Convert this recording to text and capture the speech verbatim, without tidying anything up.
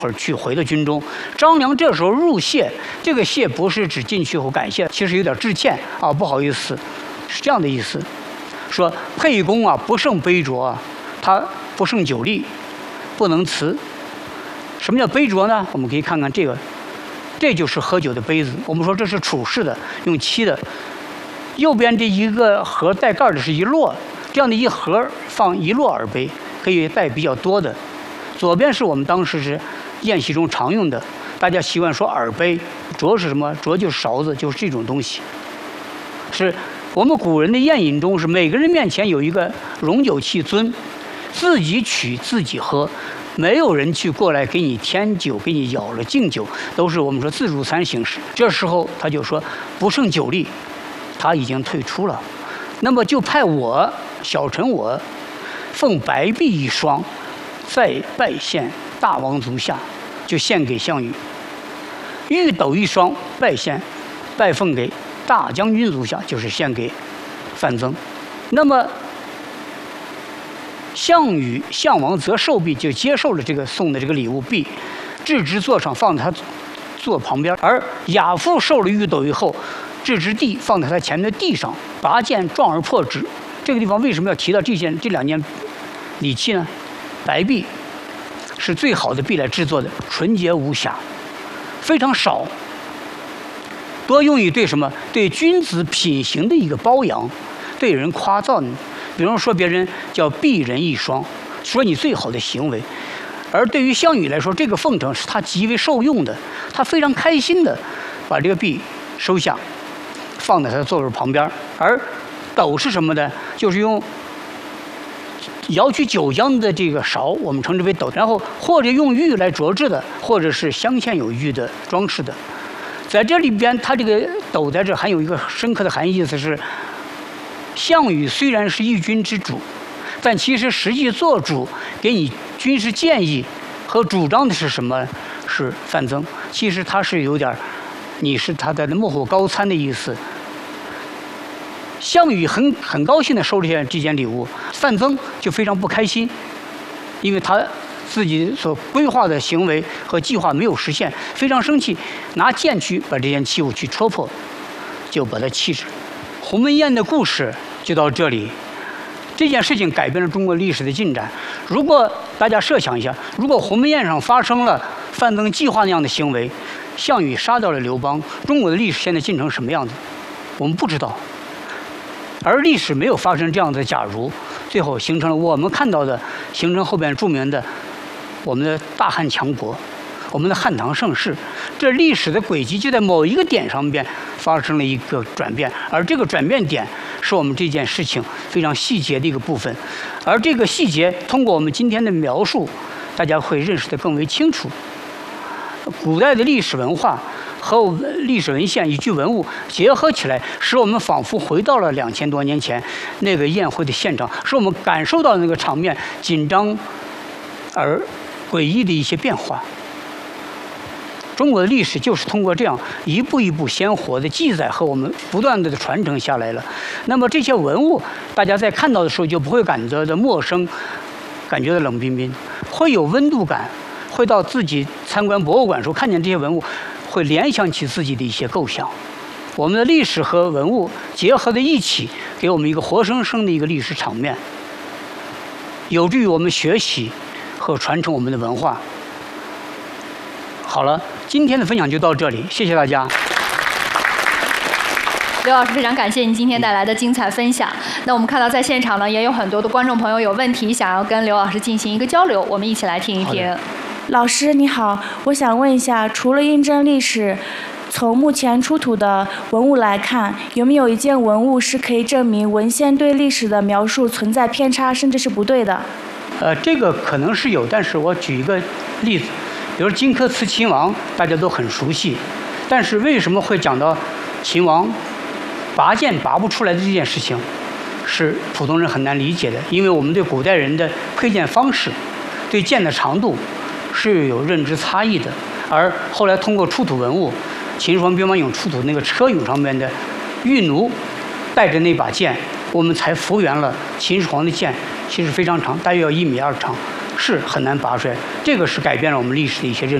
而去回到军中。张良这时候入谢，这个谢不是指进去后感谢，其实有点致歉啊，不好意思，是这样的意思。说沛公啊，不胜杯酌啊，他不胜酒力，不能辞。什么叫杯酌呢？我们可以看看这个，这就是喝酒的杯子。我们说这是楚式的，用漆的。右边这一个盒带盖的是一摞，这样的一盒放一摞耳杯，可以带比较多的。左边是我们当时是宴席中常用的，大家习惯说耳杯。酌是什么？酌就是勺子，就是这种东西。是我们古人的宴饮中，是每个人面前有一个容酒器樽，自己取自己喝，没有人去过来给你添酒，给你舀了敬酒，都是我们说自助餐形式。这时候他就说不胜酒力，他已经退出了，那么就派我小臣我奉白璧一双，再拜献大王足下，就献给项羽；玉斗一双拜献，拜奉给大将军足下，就是献给范增。那么项羽项王则受璧，就接受了这个送的这个礼物璧，置之座上，放在他座旁边；而亚父受了玉斗以后，置之地，放在他前面的地上，拔剑撞而破之。这个地方为什么要提到这件这两件礼器呢？白璧是最好的璧来制作的，纯洁无瑕，非常少，多用于对什么？对君子品行的一个褒扬，对人夸赞。比方说别人叫璧人一双，说你最好的行为。而对于项羽来说，这个奉承是他极为受用的，他非常开心的把这个璧收下，放在他的座位旁边。而斗是什么呢？就是用舀取酒浆的这个勺，我们称之为斗，然后或者用玉来琢制的，或者是镶嵌有玉的装饰的。在这里边，它这个斗在这含有一个深刻的含义，意思是项羽虽然是一军之主，但其实实际做主给你军事建议和主张的是什么？是范增。其实他是有点，你是他的幕后高参的意思。项羽很很高兴地收了下这件礼物，范增就非常不开心，因为他自己所规划的行为和计划没有实现，非常生气，拿剑去把这件器物去戳破，就把它弃之。鸿门宴的故事就到这里。这件事情改变了中国历史的进展。如果大家设想一下，如果鸿门宴上发生了范增计划那样的行为，项羽杀掉了刘邦，中国的历史现在进程什么样子？我们不知道。而历史没有发生这样的假如，最后形成了我们看到的，形成后边著名的我们的大汉强国，我们的汉唐盛世。这历史的轨迹就在某一个点上面发生了一个转变，而这个转变点是我们这件事情非常细节的一个部分。而这个细节通过我们今天的描述，大家会认识得更为清楚。古代的历史文化和历史文献以及文物结合起来，使我们仿佛回到了两千多年前那个宴会的现场，使我们感受到那个场面紧张而诡异的一些变化。中国的历史就是通过这样一步一步鲜活的记载和我们不断的传承下来了。那么这些文物，大家在看到的时候就不会感觉到陌生，感觉到冷冰冰，会有温度感。会到自己参观博物馆的时候，看见这些文物，会联想起自己的一些构想。我们的历史和文物结合在一起，给我们一个活生生的一个历史场面，有助于我们学习和传承我们的文化。好了，今天的分享就到这里，谢谢大家。 刘老师，非常感谢您今天带来的精彩分享。那我们看到在现场呢，也有很多的观众朋友有问题想要跟刘老师进行一个交流，我们一起来听一听。 老师你好，我想问一下，除了印证历史，从目前出土的文物来看，有没有一件文物是可以证明文献对历史的描述存在偏差，甚至是不对的？ 呃，这个可能是有，但是我举一个例子，比如荆轲刺秦王，大家都很熟悉，但是为什么会讲到秦王拔剑拔不出来的这件事情，是普通人很难理解的，因为我们对古代人的佩剑方式，对剑的长度是有认知差异的。而后来通过出土文物，秦始皇兵马俑出土那个车俑上面的玉奴带着那把剑，我们才复原了秦始皇的剑其实非常长，大约要一米二长， 是很难拔出来。这个是改变了我们历史的一些认